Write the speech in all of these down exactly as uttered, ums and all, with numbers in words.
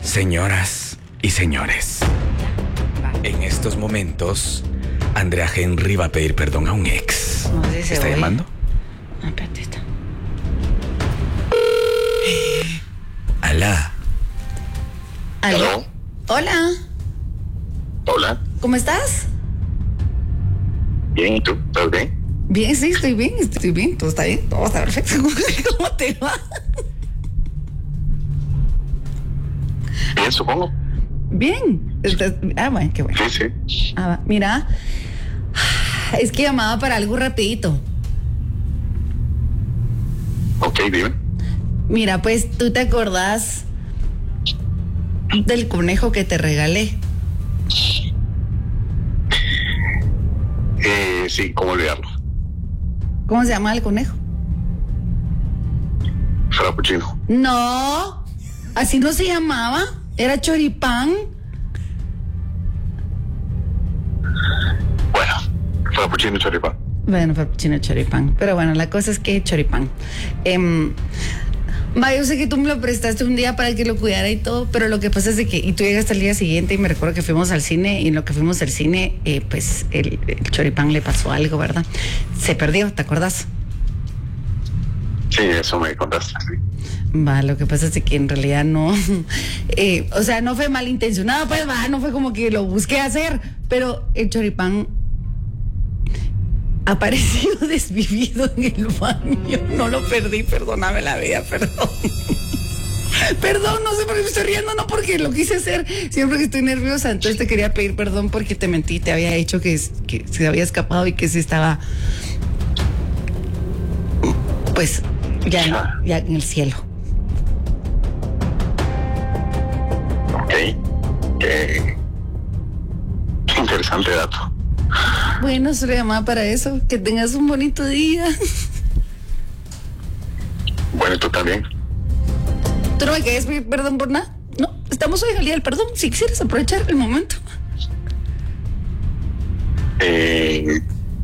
Señoras y señores, en estos momentos, Andrea Henry va a pedir perdón a un ex. No sé si ¿Está voy. llamando? Ah, espérate, está. Alá. ¿Aló? ¿Aló? Hola, Hola. ¿cómo estás? Bien, ¿y tú? ¿Estás bien? Bien, sí, estoy bien, estoy bien, todo está bien, todo está perfecto. ¿Cómo te va? Bien, supongo. Bien. Estás- Ah, bueno, qué bueno. Sí, sí. Ah, va. Mira, es que llamaba para algo rapidito. Ok, dime. Mira, pues, ¿tú te acordás del conejo que te regalé? Eh, sí, ¿cómo olvidarlo? ¿Cómo se llama el conejo? Frappuccino. No, así no se llamaba, era Choripán. Bueno, Frappuccino y choripán. Bueno, Frappuccino Choripán. Pero bueno, la cosa es que Choripán. Eh, va, yo sé que tú me lo prestaste un día para que lo cuidara y todo, pero lo que pasa es de que, y tú llegaste al día siguiente y me recuerdo que fuimos al cine, y en lo que fuimos al cine, eh, pues el, el Choripán le pasó algo, ¿verdad? Se perdió, ¿te acuerdas? Sí, eso me contaste. Sí. Va, lo que pasa es de que en realidad no, eh, o sea, no fue malintencionado, pues va, no fue como que lo busqué hacer, pero el Choripán apareció desvivido en el baño. No lo perdí, perdóname la vida, perdón. Perdón, no sé por qué me estoy riendo, no porque lo quise hacer, siempre que estoy nerviosa. Entonces te quería pedir perdón porque te mentí, te había dicho que, que se había escapado y que se estaba, pues, ya, ya en el cielo. Ok. Eh, qué interesante dato. Bueno, solo llamaba para eso. Que tengas un bonito día. Bueno, ¿y tú también? ¿Tú no me quieres pedir perdón por nada? No, estamos hoy al día del perdón. Si quisieras aprovechar el momento. Eh,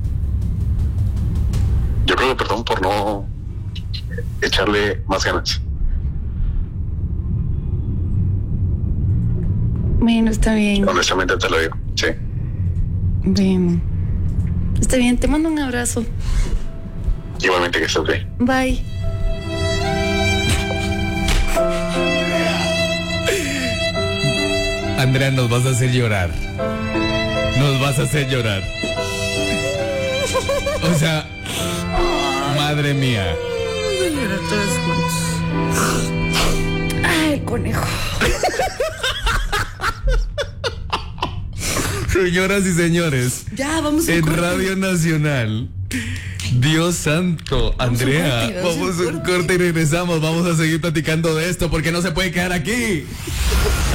yo creo que perdón por no echarle más ganas. Bueno, está bien. Honestamente te lo digo. Sí. Bien. Está bien, te mando un abrazo. Igualmente que estés bien. Bye. Andrea, nos vas a hacer llorar. Nos vas a hacer llorar. O sea, madre mía. Vamos a llorar todos juntos. Ay, el conejo. Señoras y señores, Ya, vamos a un en corte. Radio Nacional. Dios santo, Andrea, Vamos a un corte, vamos a un vamos a un corte y regresamos. Vamos a seguir platicando de esto porque no se puede quedar aquí.